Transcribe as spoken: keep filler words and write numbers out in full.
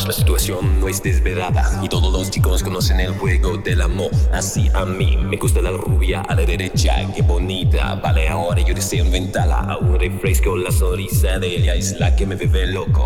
La situación no es desvelada y todos los chicos conocen el juego del amor. Así a mí me gusta la rubia a la derecha, qué bonita. Vale, ahora yo deseo inventarla. Un refresco, la sonrisa de ella es la que me vuelve loco.